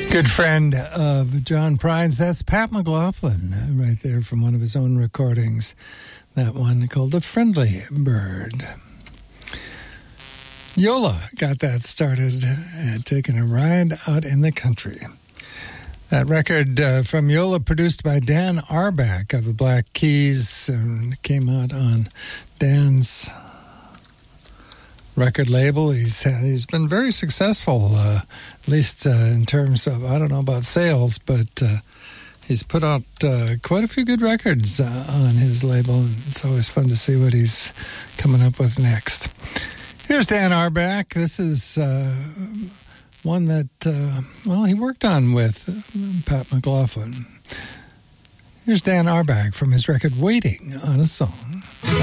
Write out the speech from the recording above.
Good friend of John Prine's. That's Pat McLaughlin right there from one of his own recordings. That one called The Friendly Bird. Yola got that started taking a ride out in the country. That record from Yola, produced by Dan Arback of the Black Keys, came out on Dan's record label. He's been very successful, at least in terms of, I don't know about sales, but he's put out quite a few good records on his label. It's always fun to see what he's coming up with next. Here's Dan Arback. This is one that, he worked on with Pat McLaughlin. Here's Dan Arback from his record Waiting on a Song.